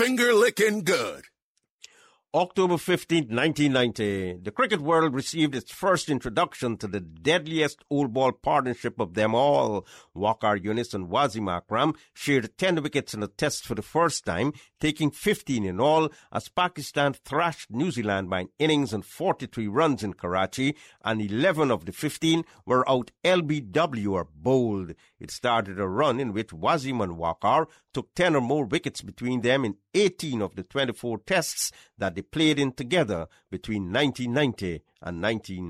finger-licking good. October 15, 1990, the cricket world received its first introduction to the deadliest old ball partnership of them all. Waqar Younis and Wasim Akram shared 10 wickets in a test for the first time, taking 15 in all, as Pakistan thrashed New Zealand by an innings and 43 runs in Karachi, and 11 of the 15 were out LBW or bowled. It started a run in which Wasim and Waqar took 10 or more wickets between them in 18 of the 24 tests that they played in together between 1990 and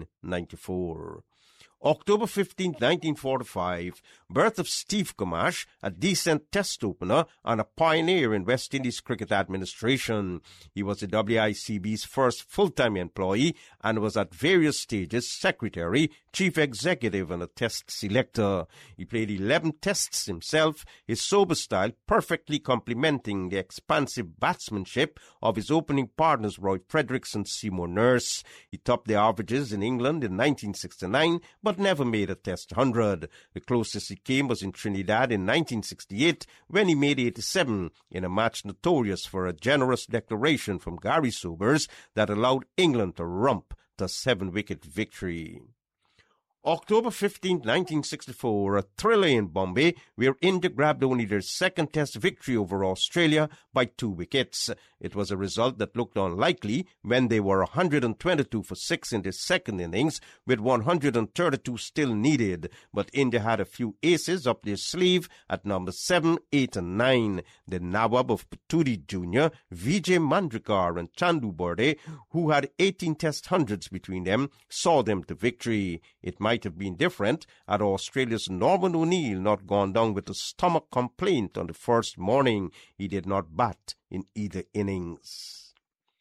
1994. October 15, 1945, birth of Steve Kamash, a decent test opener and a pioneer in West Indies cricket administration. He was the WICB's first full-time employee and was at various stages secretary, chief executive and a test selector. He played 11 tests himself, his sober style perfectly complementing the expansive batsmanship of his opening partners Roy Fredericks and Seymour Nurse. He topped the averages in England in 1969, but never made a test 100. The closest he came was in Trinidad in 1968 when he made 87 in a match notorious for a generous declaration from Gary Sobers that allowed England to romp to 7-wicket victory. October 15, 1964, a thriller in Bombay, where India grabbed only their second test victory over Australia by 2 wickets. It was a result that looked unlikely when they were 122 for 6 in their second innings, with 132 still needed. But India had a few aces up their sleeve at number 7, 8 and 9. The Nawab of Paturi Jr., Vijay Mandrikar and Chandu Burde, who had 18 test hundreds between them, saw them to victory. It might have been different had Australia's Norman O'Neill not gone down with a stomach complaint on the first morning. He did not bat in either innings.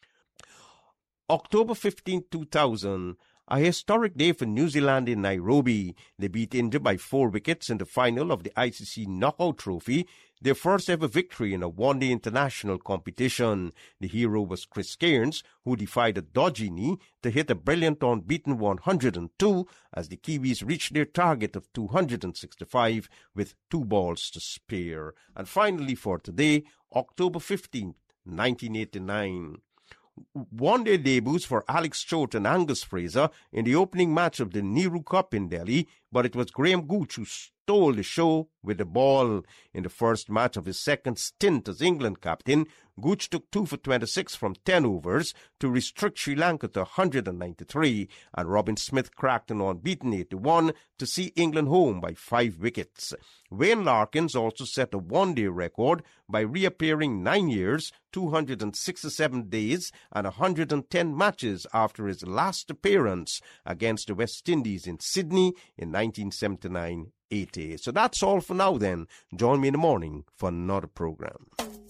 October 15, 2000, a historic day for New Zealand in Nairobi. They beat India by 4 wickets in the final of the ICC Knockout Trophy, their first ever victory in a one-day international competition. The hero was Chris Cairns, who defied a dodgy knee to hit a brilliant unbeaten 102 as the Kiwis reached their target of 265 with 2 balls to spare. And finally for today, October 15, 1989. One-day debuts for Alex Choate and Angus Fraser in the opening match of the Nehru Cup in Delhi, but it was Graham Gooch who stole the show with the ball. In the first match of his second stint as England captain, Gooch took 2 for 26 from 10 overs to restrict Sri Lanka to 193, and Robin Smith cracked an unbeaten 81 to see England home by 5 wickets. Wayne Larkins also set a one-day record by reappearing 9 years, 267 days and 110 matches after his last appearance against the West Indies in Sydney in 1979-80. So that's all for now then. Join me in the morning for another program.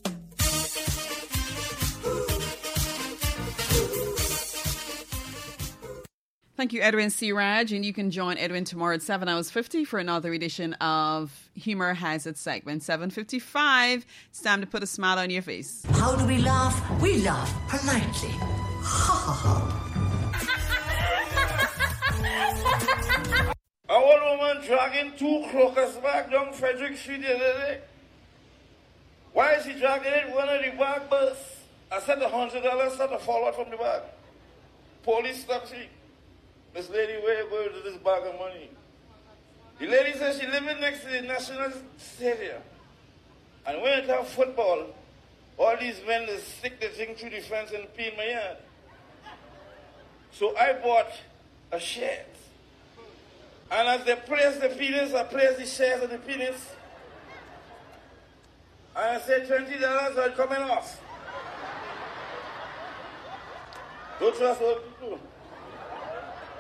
Thank you, Edwin C. Raj, and you can join Edwin tomorrow at 7:50 for another edition of Humour Has Its segment. 7:55. It's time to put a smile on your face. How do we laugh? We laugh politely. Ha ha ha. A old woman dragging 2 crocuses back down Frederick Street the other day. Why is she dragging it? One of the bag burst. I said $100 started to fall out from the bag. Police stopped she. This lady, where you going to this bag of money? The lady says she living next to the National Stadium. And when it have football, all these men they stick the thing through the fence and pee in my yard. So I bought a shed. And as they place the peanuts, I place the shares of the peanuts. And I said $20 are coming off. Don't trust old people.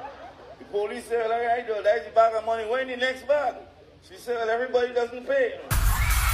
The police said, all right, that's the bag of money. When the next bag? She said, well, everybody doesn't pay.